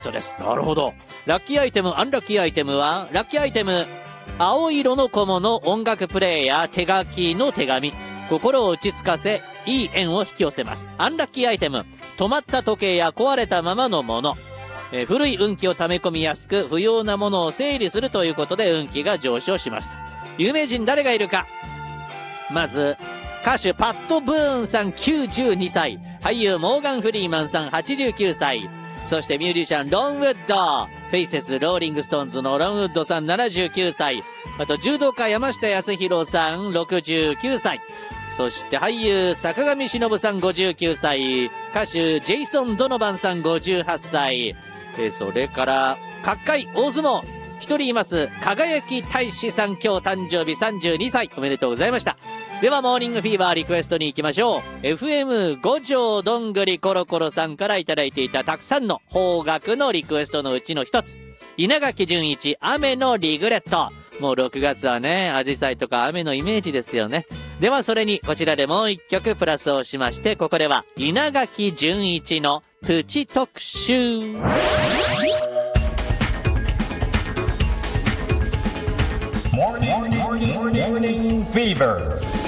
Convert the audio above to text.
トです。なるほど。ラッキーアイテム、アンラッキーアイテムは、ラッキーアイテム、青色の小物、音楽プレイヤー、手書きの手紙。心を落ち着かせ、いい縁を引き寄せます。アンラッキーアイテム、止まった時計や壊れたままのもの。古い運気を溜め込みやすく、不要なものを整理するということで運気が上昇します。有名人誰がいるか。まず、歌手パット・ブーンさん92歳。俳優モーガン・フリーマンさん89歳。そしてミュージシャンロン・ウッド。フェイセス・ローリング・ストーンズのロン・ウッドさん79歳。あと柔道家山下康弘さん69歳。そして俳優坂上忍さん59歳。歌手ジェイソン・ドノバンさん58歳。それから各界大相撲一人います。輝き大使さん今日誕生日32歳。おめでとうございました。ではモーニングフィーバーリクエストに行きましょう。 FM 五条どんぐりコロコロさんからいただいていたたくさんの邦楽のリクエストのうちの一つ、稲垣潤一雨のリグレット。もう6月はね、アジサイとか雨のイメージですよね。ではそれにこちらでもう一曲プラスをしまして、ここでは稲垣潤一のプチ特集。 Morning Fever